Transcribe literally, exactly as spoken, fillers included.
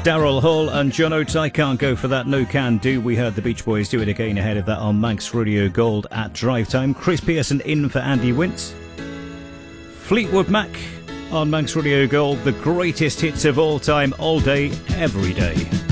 Daryl Hall and John Oates, I Can't Go For That, No Can Do. We heard the Beach Boys do it again ahead of that on Manx Radio Gold at drive time. Chris Pearson in for Andy Wintz. Fleetwood Mac on Manx Radio Gold, the greatest hits of all time, all day, every day.